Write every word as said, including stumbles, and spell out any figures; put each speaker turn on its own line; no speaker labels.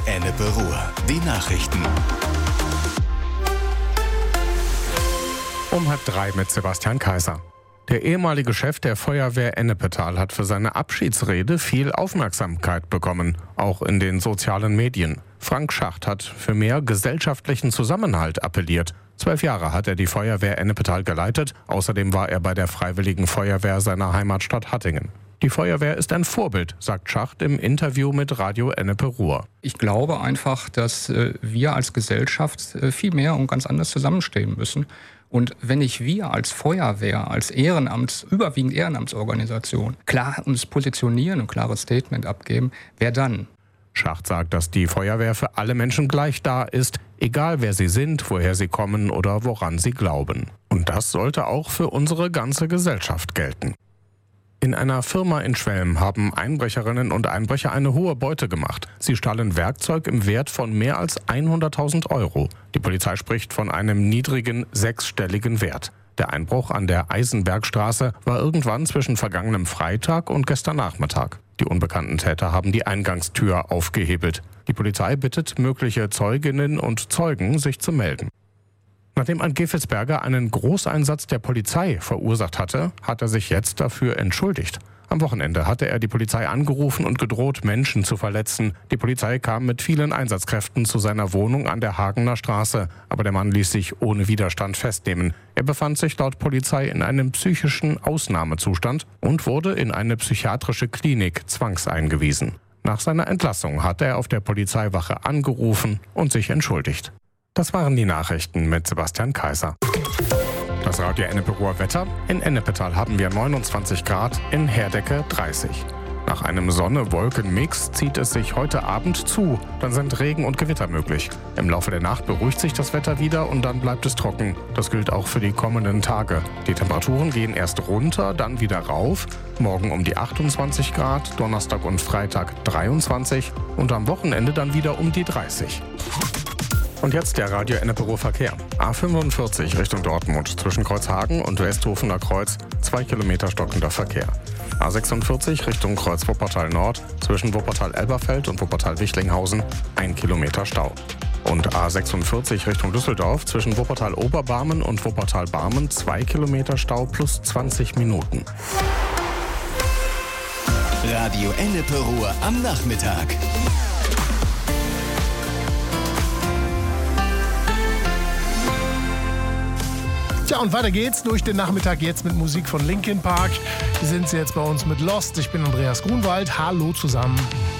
Ennepe Ruhr. Die Nachrichten.
Um halb drei mit Sebastian Kaiser. Der ehemalige Chef der Feuerwehr Ennepetal hat für seine Abschiedsrede viel Aufmerksamkeit bekommen, auch in den sozialen Medien. Frank Schacht hat für mehr gesellschaftlichen Zusammenhalt appelliert. Zwölf Jahre hat er die Feuerwehr Ennepetal geleitet. Außerdem war er bei der Freiwilligen Feuerwehr seiner Heimatstadt Hattingen. Die Feuerwehr ist ein Vorbild, sagt Schacht im Interview mit Radio Ennepe Ruhr.
Ich glaube einfach, dass äh, wir als Gesellschaft äh, viel mehr und ganz anders zusammenstehen müssen. Und wenn nicht wir als Feuerwehr, als Ehrenamts, überwiegend Ehrenamtsorganisation, klar uns positionieren und ein klares Statement abgeben, wer dann?
Schacht sagt, dass die Feuerwehr für alle Menschen gleich da ist, egal wer sie sind, woher sie kommen oder woran sie glauben. Und das sollte auch für unsere ganze Gesellschaft gelten. In einer Firma in Schwelm haben Einbrecherinnen und Einbrecher eine hohe Beute gemacht. Sie stahlen Werkzeug im Wert von mehr als hunderttausend Euro. Die Polizei spricht von einem niedrigen, sechsstelligen Wert. Der Einbruch an der Eisenbergstraße war irgendwann zwischen vergangenem Freitag und gestern Nachmittag. Die unbekannten Täter haben die Eingangstür aufgehebelt. Die Polizei bittet mögliche Zeuginnen und Zeugen, sich zu melden. Nachdem ein Gevelsberger einen Großeinsatz der Polizei verursacht hatte, hat er sich jetzt dafür entschuldigt. Am Wochenende hatte er die Polizei angerufen und gedroht, Menschen zu verletzen. Die Polizei kam mit vielen Einsatzkräften zu seiner Wohnung an der Hagener Straße, aber der Mann ließ sich ohne Widerstand festnehmen. Er befand sich laut Polizei in einem psychischen Ausnahmezustand und wurde in eine psychiatrische Klinik zwangseingewiesen. Nach seiner Entlassung hat er auf der Polizeiwache angerufen und sich entschuldigt. Das waren die Nachrichten mit Sebastian Kaiser. Das Radio Ennepe Ruhr Wetter. In Ennepetal haben wir neunundzwanzig Grad, in Herdecke dreißig. Nach einem Sonne-Wolken-Mix zieht es sich heute Abend zu. Dann sind Regen und Gewitter möglich. Im Laufe der Nacht beruhigt sich das Wetter wieder und dann bleibt es trocken. Das gilt auch für die kommenden Tage. Die Temperaturen gehen erst runter, dann wieder rauf. Morgen um die achtundzwanzig Grad, Donnerstag und Freitag dreiundzwanzig und am Wochenende dann wieder um die dreißig. Und jetzt der Radio Ennepe Ruhr Verkehr. A fünfundvierzig Richtung Dortmund zwischen Kreuzhagen und Westhofener Kreuz, zwei Kilometer stockender Verkehr. A sechsundvierzig Richtung Kreuz Wuppertal Nord zwischen Wuppertal-Elberfeld und Wuppertal-Wichlinghausen, ein Kilometer Stau. Und A sechsundvierzig Richtung Düsseldorf zwischen Wuppertal-Oberbarmen und Wuppertal-Barmen, zwei Kilometer Stau plus zwanzig Minuten.
Radio Ennepe Ruhr am Nachmittag.
Tja, und weiter geht's durch den Nachmittag jetzt mit Musik von Linkin Park. Die sind jetzt bei uns mit Lost. Ich bin Andreas Grunwald. Hallo zusammen.